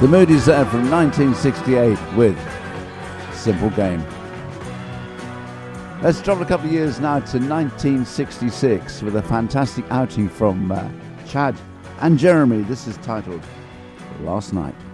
The Moody's there from 1968 with Simple Game. Let's travel a couple of years now to 1966 with a fantastic outing from Chad and Jeremy. This is titled Last Night.